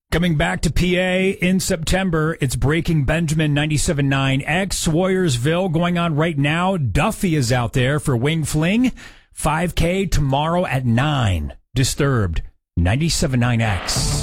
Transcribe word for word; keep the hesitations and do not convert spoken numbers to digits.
Coming back to P A in September, it's Breaking Benjamin ninety-seven point nine X Warriorsville going on right now. Duffy is out there for Wing Fling. five K tomorrow at nine. Disturbed ninety-seven point nine X.